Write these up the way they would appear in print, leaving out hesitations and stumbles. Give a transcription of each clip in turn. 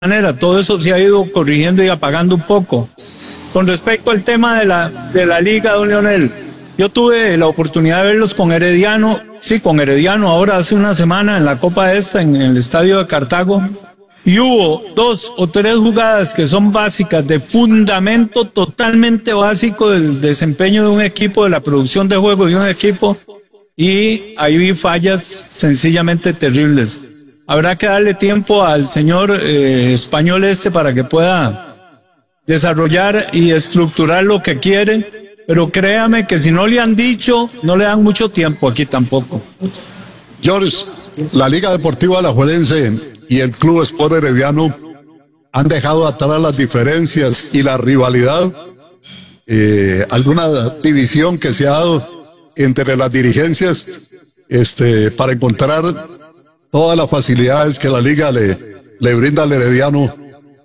manera. Todo eso se ha ido corrigiendo y apagando un poco. Con respecto al tema de la liga, don Leonel, yo tuve la oportunidad de verlos con Herediano, ahora hace una semana en la Copa en el estadio de Cartago, y hubo 2 o 3 jugadas que son básicas, de fundamento totalmente básico del desempeño de un equipo, de la producción de juego de un equipo, y ahí vi fallas sencillamente terribles. Habrá que darle tiempo al señor español para que pueda desarrollar y estructurar lo que quiere, pero créame que si no le han dicho, no le dan mucho tiempo aquí tampoco. George, la Liga Deportiva Alajuelense y el Club Sport Herediano han dejado atrás las diferencias y la rivalidad, alguna división que se ha dado entre las dirigencias, para encontrar todas las facilidades que la Liga le brinda al Herediano,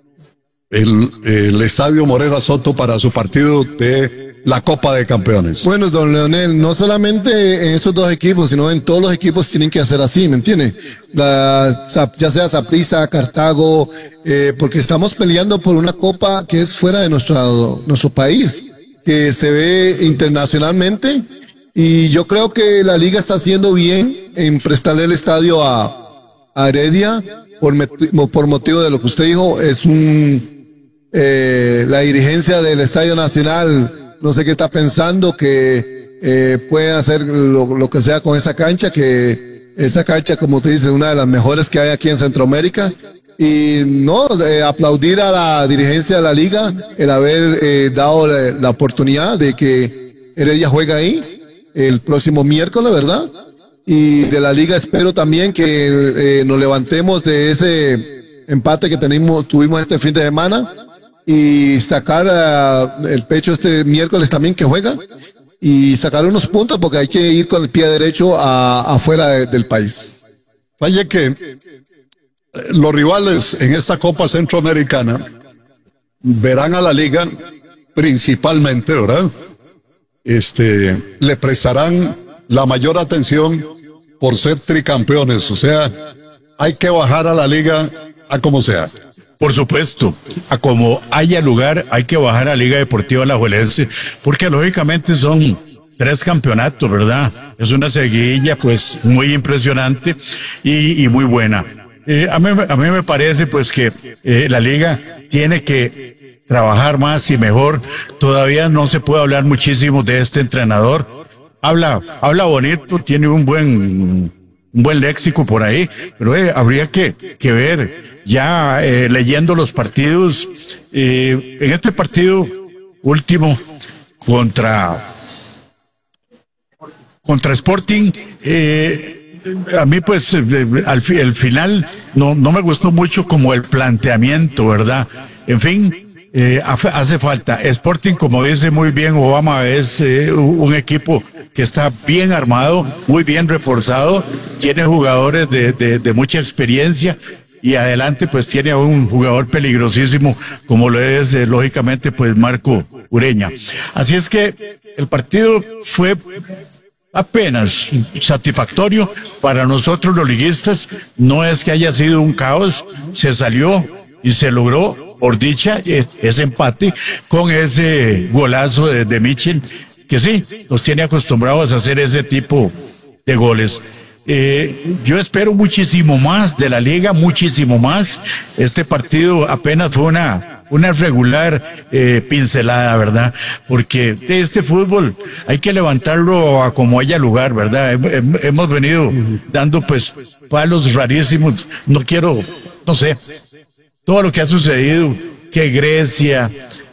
el Estadio Morera Soto para su partido de la Copa de Campeones. Bueno, don Leonel, no solamente en estos 2 equipos, sino en todos los equipos tienen que hacer así, ¿me entiende? Ya sea Saprissa, Cartago, porque estamos peleando por una copa que es fuera de nuestro país, que se ve internacionalmente, y yo creo que la liga está haciendo bien en prestarle el estadio a Heredia, por motivo de lo que usted dijo. La dirigencia del Estadio Nacional, no sé qué está pensando, que pueden hacer lo que sea con esa cancha, que esa cancha, como usted dice, es una de las mejores que hay aquí en Centroamérica. Y no, aplaudir a la dirigencia de la liga el haber dado la oportunidad de que Heredia juegue ahí el próximo miércoles, ¿verdad? Y de la liga espero también que nos levantemos de ese empate que tuvimos este fin de semana, y sacar el pecho este miércoles también que juega, y sacar unos puntos, porque hay que ir con el pie derecho afuera del país. Vaya que los rivales en esta Copa Centroamericana verán a la liga principalmente, ¿verdad? Le prestarán la mayor atención por ser tricampeones, o sea, hay que bajar a la liga a como sea. Por supuesto, a como haya lugar, hay que bajar a Liga Deportiva Alajuelense, porque lógicamente son 3 campeonatos, ¿verdad? Es una seguidilla, pues, muy impresionante y muy buena. A mí me parece, pues, que la liga tiene que trabajar más y mejor. Todavía no se puede hablar muchísimo de este entrenador. Habla bonito, tiene un buen léxico por ahí, pero habría que ver ya leyendo los partidos. En este partido último contra Sporting, a mí pues el final no me gustó mucho como el planteamiento, ¿verdad? En fin, hace falta. Sporting, como dice muy bien Obama, es un equipo que está bien armado, muy bien reforzado, tiene jugadores de mucha experiencia, y adelante pues tiene a un jugador peligrosísimo como lo es lógicamente pues Marco Ureña. Así es que el partido fue apenas satisfactorio para nosotros los liguistas. No es que haya sido un caos, se salió y se logró, por dicha, ese empate con ese golazo de Mitchell, que sí, nos tiene acostumbrados a hacer ese tipo de goles. Yo espero muchísimo más de la liga, muchísimo más. Este partido apenas fue una regular pincelada, ¿verdad? Porque de este fútbol hay que levantarlo a como haya lugar, ¿verdad? Hemos venido dando pues palos rarísimos. No sé, todo lo que ha sucedido, que Grecia,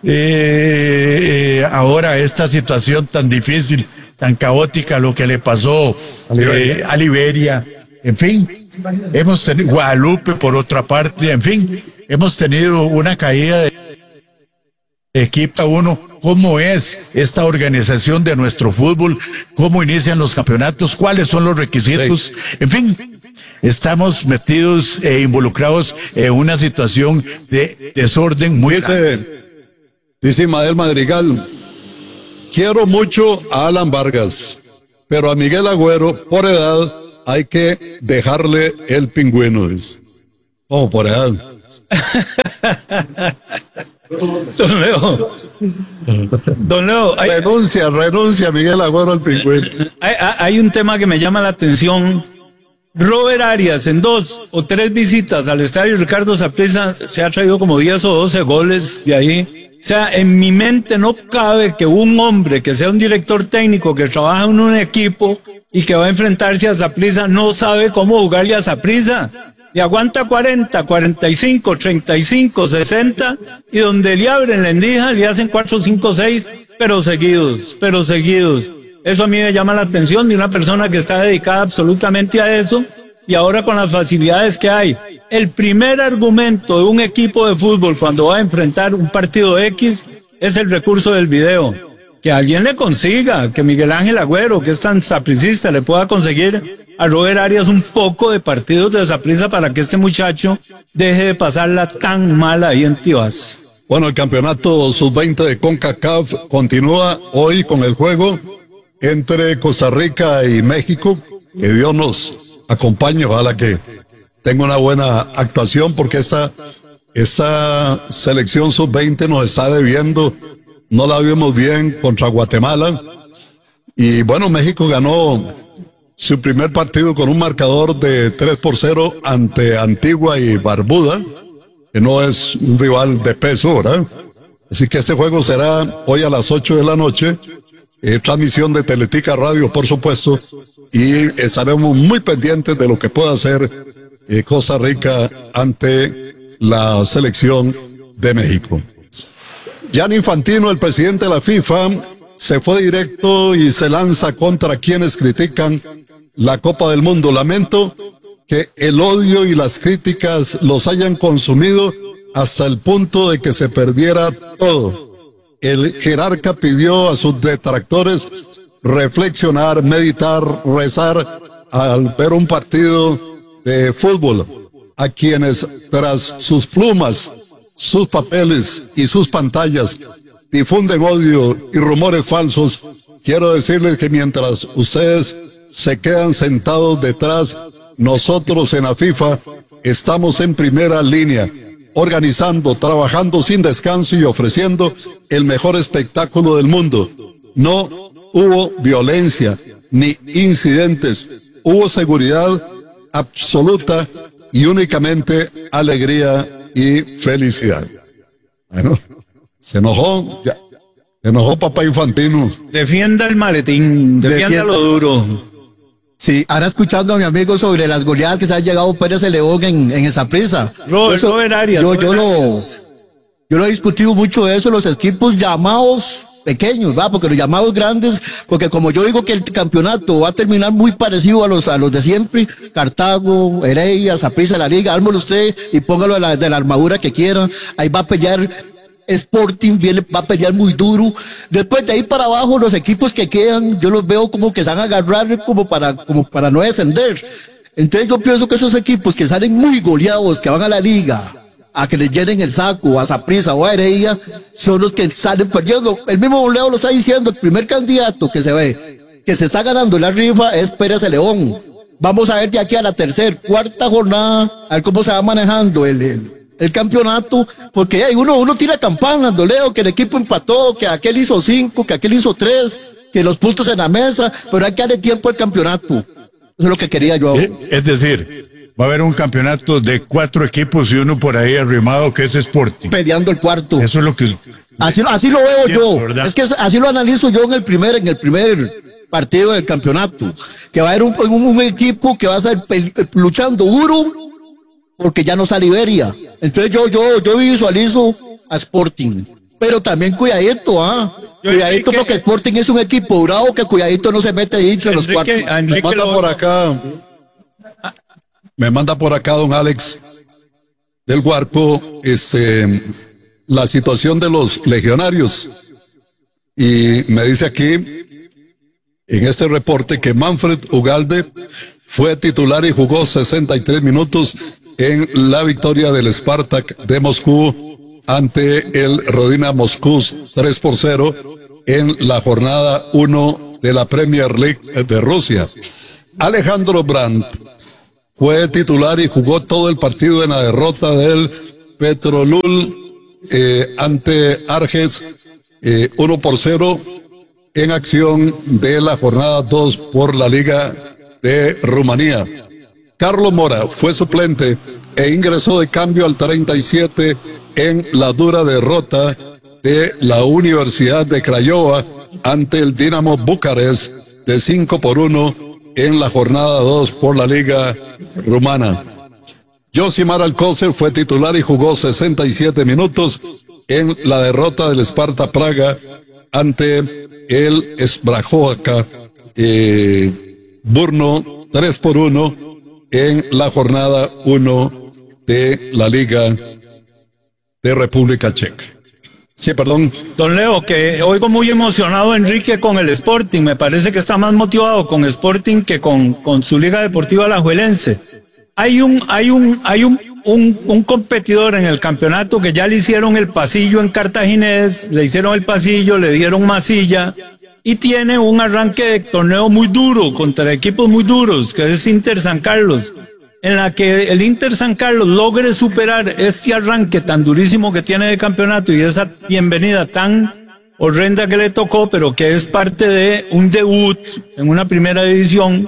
ahora esta situación tan difícil, tan caótica, lo que le pasó a Liberia, en fin, hemos tenido Guadalupe por otra parte, en fin, hemos tenido una caída de equipo. Uno, cómo es esta organización de nuestro fútbol, cómo inician los campeonatos, cuáles son los requisitos, en fin, estamos metidos e involucrados en una situación de desorden muy grande. Dice Ismael Madrigal: quiero mucho a Alan Vargas, pero a Miguel Agüero, por edad, hay que dejarle el pingüino. ¿Cómo por edad? Don Leo, renuncia Miguel Agüero al Pingüino. Hay un tema que me llama la atención. Robert Arias en 2 o 3 visitas al estadio Ricardo Saprissa se ha traído como 10 o 12 goles de ahí. O sea, en mi mente no cabe que un hombre que sea un director técnico que trabaja en un equipo y que va a enfrentarse a Saprissa no sabe cómo jugarle a Saprissa. Y aguanta 40, 45, 35, 60 y donde le abren la endija le hacen 4, 5, 6, pero seguidos. Eso a mí me llama la atención de una persona que está dedicada absolutamente a eso y ahora con las facilidades que hay. El primer argumento de un equipo de fútbol cuando va a enfrentar un partido X es el recurso del video. Que alguien le consiga, que Miguel Ángel Agüero, que es tan sapricista, le pueda conseguir a Robert Arias un poco de partidos de Saprissa para que este muchacho deje de pasarla tan mal ahí en Tibás. Bueno, el campeonato sub-20 de CONCACAF continúa hoy con el juego entre Costa Rica y México. Que Dios nos acompañe, ojalá que tenga una buena actuación, porque esta selección sub-20 nos está debiendo. No la vimos bien contra Guatemala. Y bueno, México ganó su primer partido con un marcador de 3-0 ante Antigua y Barbuda, que no es un rival de peso, ¿verdad? Así que este juego será hoy a las 8 de la noche. Transmisión de Teletica Radio, por supuesto, y estaremos muy pendientes de lo que pueda hacer Costa Rica ante la selección de México. Gianni Infantino, el presidente de la FIFA, se fue directo y se lanza contra quienes critican la Copa del Mundo. Lamento que el odio y las críticas los hayan consumido hasta el punto de que se perdiera todo. El jerarca pidió a sus detractores reflexionar, meditar, rezar al ver un partido de fútbol. A quienes tras sus plumas, sus papeles y sus pantallas difunden odio y rumores falsos, quiero decirles que mientras ustedes se quedan sentados detrás, nosotros en la FIFA estamos en primera línea, organizando, trabajando sin descanso y ofreciendo el mejor espectáculo del mundo. No hubo violencia ni incidentes, hubo seguridad absoluta y únicamente alegría y felicidad. Bueno, se enojó papá Infantino. Defienda el maletín, defiéndalo duro. Sí, ahora escuchando a mi amigo sobre las goleadas que se ha llegado Pérez de León en esa prisa. Robert Arias. Yo lo he discutido mucho de eso, los equipos llamados pequeños, ¿va? Porque los llamados grandes, porque como yo digo que el campeonato va a terminar muy parecido a los de siempre, Cartago, Heredia, Saprissa, la Liga, ármelo usted y póngalo de la armadura que quiera, ahí va a pelear Sporting, va a pelear muy duro. Después de ahí para abajo, los equipos que quedan, yo los veo como que se van a agarrar como para no descender. Entonces yo pienso que esos equipos que salen muy goleados, que van a la Liga, a que les llenen el saco, a Saprissa o a Heredia, son los que salen perdiendo. El mismo Leo lo está diciendo, el primer candidato que se ve, que se está ganando la rifa es Pérez de León. Vamos a ver de aquí a la tercera, cuarta jornada, a ver cómo se va manejando el campeonato, porque hay uno tira campanas, Leo, que el equipo empató, que aquel hizo 5, que aquel hizo 3, que los puntos en la mesa, pero hay que darle tiempo al campeonato. Eso es lo que quería yo. Es decir, va a haber un campeonato de 4 equipos y uno por ahí arrimado que es Sporting. Peleando el cuarto. Eso es lo que... Así lo veo yo. ¿Verdad? Es que así lo analizo yo en el primer partido del campeonato. Que va a haber un equipo que va a estar luchando duro porque ya no sale Iberia. Entonces yo visualizo a Sporting. Pero también cuidadito, cuidadito porque Sporting es un equipo bravo que cuidadito no se mete dentro de los cuartos. Me manda por acá don Alex del Guarco, la situación de los legionarios. Y me dice aquí, en este reporte, que Manfred Ugalde fue titular y jugó 63 minutos en la victoria del Spartak de Moscú ante el Rodina Moscú 3-0 en la jornada 1 de la Premier League de Rusia. Alejandro Brandt fue titular y jugó todo el partido en la derrota del Petrolul ante Arges 1-0 en acción de la jornada 2 por la Liga de Rumanía. Carlos Mora fue suplente e ingresó de cambio al 37 en la dura derrota de la Universidad de Craiova ante el Dinamo Bucarest de 5-1 en la jornada 2 por la Liga Rumana. Josimar Alcocer fue titular y jugó 67 minutos en la derrota del Sparta Praga ante el Sbrahovaca Brno 3-1 en la jornada 1 de la Liga de República Checa. Sí, perdón. Don Leo, que oigo muy emocionado a Enrique con el Sporting. Me parece que está más motivado con Sporting que con su Liga Deportiva Alajuelense. Hay un competidor en el campeonato que ya le hicieron el pasillo en Cartaginés, le hicieron el pasillo, le dieron masilla y tiene un arranque de torneo muy duro contra equipos muy duros, que es Inter San Carlos, en la que el Inter San Carlos logre superar este arranque tan durísimo que tiene de campeonato y esa bienvenida tan horrenda que le tocó, pero que es parte de un debut en una primera división.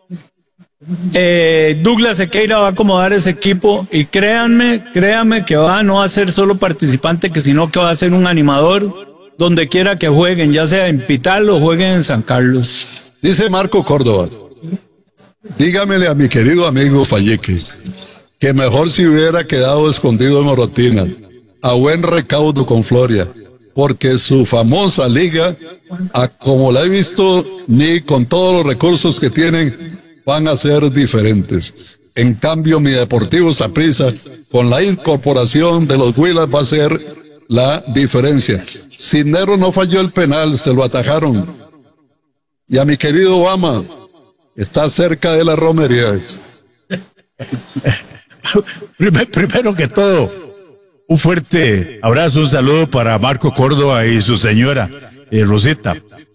Douglas Sequeira va a acomodar ese equipo y créanme que va a no a ser solo participante, sino que va a ser un animador donde quiera que jueguen, ya sea en Pital o jueguen en San Carlos. Dice Marco Córdoba: dígamele a mi querido amigo Falleque que mejor si hubiera quedado escondido en Orotina, a buen recaudo con Floria, porque su famosa liga, como la he visto, ni con todos los recursos que tienen, van a ser diferentes. En cambio, mi Deportivo Saprissa, con la incorporación de los Huilas, va a ser la diferencia. Cisnero no falló el penal, se lo atajaron. Y a mi querido Obama, está cerca de las romerías. Primero que todo, un fuerte abrazo, un saludo para Marco Córdoba y su señora, Rosita.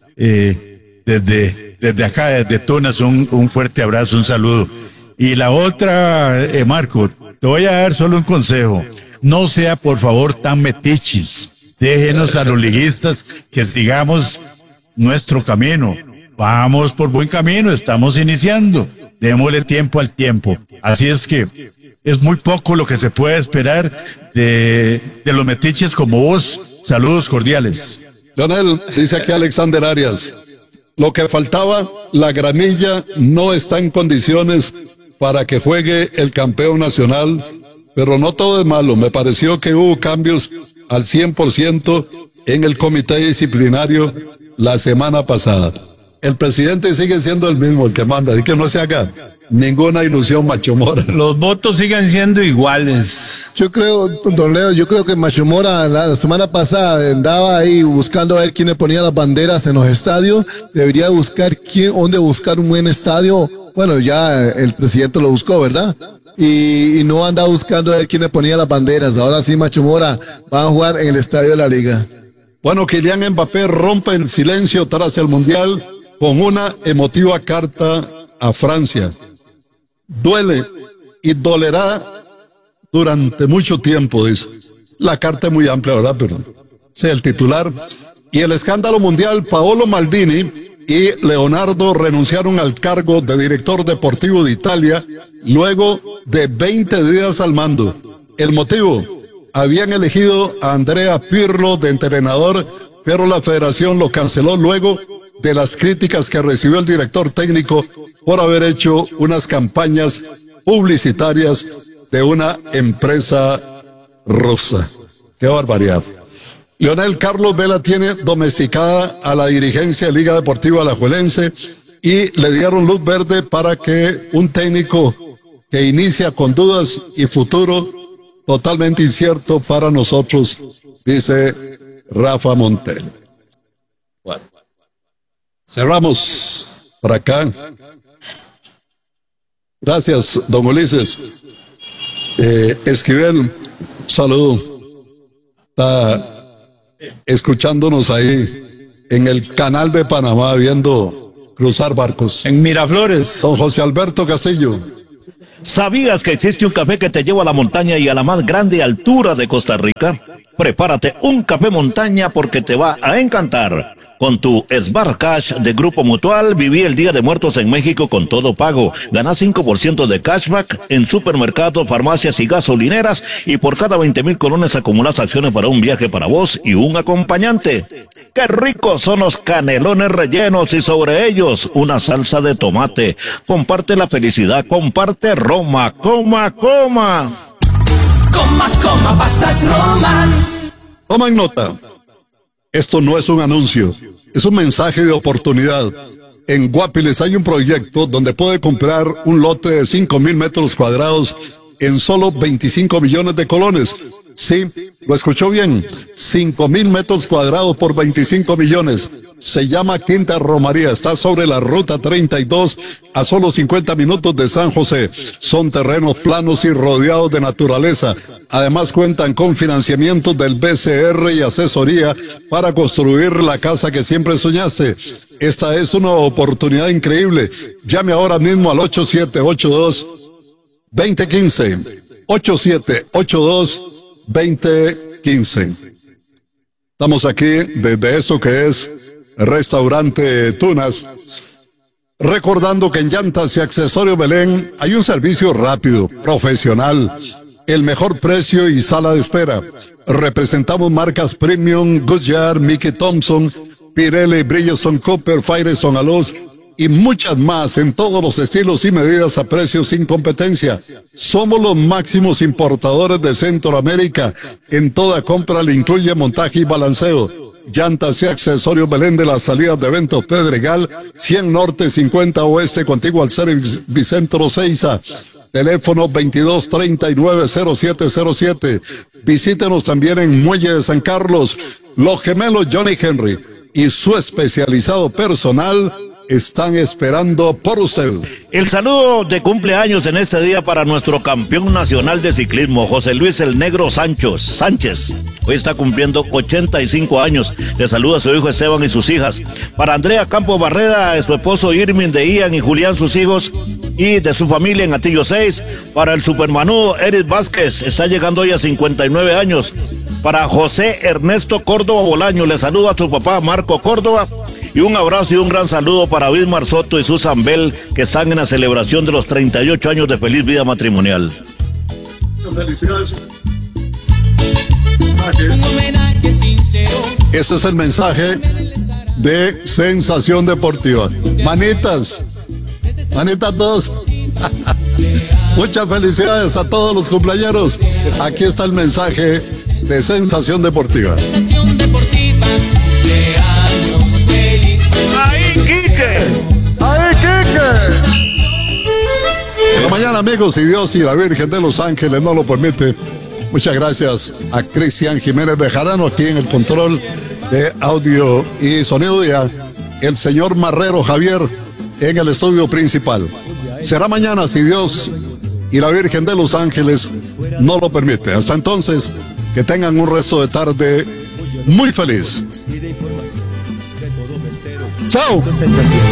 Desde acá, desde Tunas, un fuerte abrazo, un saludo. Y la otra, Marco, te voy a dar solo un consejo. No sea, por favor, tan metichis. Déjenos a los liguistas que sigamos nuestro camino. Vamos por buen camino, estamos iniciando. Démosle tiempo al tiempo. Así es que es muy poco lo que se puede esperar de los metiches como vos. Saludos cordiales. Leonel, dice aquí Alexander Arias: lo que faltaba, la gramilla no está en condiciones para que juegue el campeón nacional, pero no todo es malo. Me pareció que hubo cambios al 100% en el comité disciplinario la semana pasada. El presidente sigue siendo el mismo, el que manda, y que no se haga ninguna ilusión, Macho Mora. Los votos siguen siendo iguales. Yo creo, don Leo, que Macho Mora la semana pasada andaba ahí buscando a ver quién le ponía las banderas en los estadios. Debería buscar dónde buscar un buen estadio. Bueno, ya el presidente lo buscó, ¿verdad? Y no anda buscando a ver quién le ponía las banderas. Ahora sí, Macho Mora va a jugar en el estadio de la Liga. Bueno, Kylian Mbappé rompe el silencio tras el Mundial con una emotiva carta a Francia. Duele y dolerá durante mucho tiempo, dice. La carta es muy amplia, ¿verdad? Pero sí, el titular. Y el escándalo mundial: Paolo Maldini y Leonardo renunciaron al cargo de director deportivo de Italia luego de 20 días al mando. El motivo: habían elegido a Andrea Pirlo de entrenador, pero la federación lo canceló luego de las críticas que recibió el director técnico por haber hecho unas campañas publicitarias de una empresa rusa. ¡Qué barbaridad! Leonel Carlos Vela tiene domesticada a la dirigencia de Liga Deportiva Alajuelense y le dieron luz verde para que un técnico que inicia con dudas y futuro totalmente incierto para nosotros, dice Rafa Montero. Bueno, cerramos por acá. Gracias, don Ulises. Esquivel, saludo. Está escuchándonos ahí en el canal de Panamá, viendo cruzar barcos. En Miraflores. Don José Alberto Castillo. ¿Sabías que existe un café que te lleva a la montaña y a la más grande altura de Costa Rica? Prepárate un café montaña porque te va a encantar. Con tu Smart Cash de Grupo Mutual, viví el Día de Muertos en México con todo pago. Gana 5% de cashback en supermercados, farmacias y gasolineras, y por cada 20,000 colones acumulas acciones para un viaje para vos y un acompañante. ¡Qué ricos son los canelones rellenos y sobre ellos una salsa de tomate! Comparte la felicidad, comparte Roma. ¡Coma, coma! Coma, coma, pastas Roma. Tomen nota. Esto no es un anuncio, es un mensaje de oportunidad. En Guapiles hay un proyecto donde puede comprar un lote de 5,000 metros cuadrados en solo 25 millones de colones. Sí, lo escuchó bien, 5,000 metros cuadrados por 25 millones. Se llama Quinta Romaría, está sobre la ruta 32 a solo 50 minutos de San José. Son terrenos planos y rodeados de naturaleza. Además cuentan con financiamientos del BCR y asesoría para construir la casa que siempre soñaste. Esta es una oportunidad increíble. Llame ahora mismo al 8782-2015. 8782-2015. Estamos aquí desde eso que es Restaurante Tunas, recordando que en Llantas y Accesorios Belén hay un servicio rápido, profesional, el mejor precio y sala de espera. Representamos marcas Premium, Goodyear, Mickey Thompson, Pirelli, Bridgestone, Cooper, Firestone, Aluz y muchas más en todos los estilos y medidas a precios sin competencia. Somos los máximos importadores de Centroamérica. En toda compra le incluye montaje y balanceo. Llantas y Accesorios Belén de las salidas de Eventos Pedregal, 100 Norte, 50 Oeste, contiguo al Servicentro Ceiza. Teléfono 2239-0707. Visítenos también en Muelle de San Carlos. Los gemelos Johnny Henry y su especializado personal están esperando por usted. El saludo de cumpleaños en este día para nuestro campeón nacional de ciclismo, José Luis el Negro Sánchez. Hoy está cumpliendo 85 años. Le saluda a su hijo Esteban y sus hijas. Para Andrea Campos Barrera, su esposo Irmin, de Ian y Julián, sus hijos, y de su familia en Atillo 6. Para el supermanudo Eric Vázquez, está llegando hoy a 59 años. Para José Ernesto Córdoba Bolaño, le saluda a su papá Marco Córdoba. Y un abrazo y un gran saludo para Bismar Soto y Susan Bell, que están en la celebración de los 38 años de feliz vida matrimonial. Felicidades. Ese es el mensaje de Sensación Deportiva. Manitas todos. Muchas felicidades a todos los cumpleañeros. Aquí está el mensaje de Sensación Deportiva. Sensación Deportiva de años felices. ¡Ahí, Quique! Esta mañana, amigos, si Dios y la Virgen de los Ángeles no lo permite, muchas gracias a Cristian Jiménez Bejarano aquí en el control de audio y sonido, y a el señor Marrero Javier en el estudio principal. Será mañana si Dios y la Virgen de los Ángeles no lo permite. Hasta entonces, que tengan un resto de tarde muy feliz. Chao.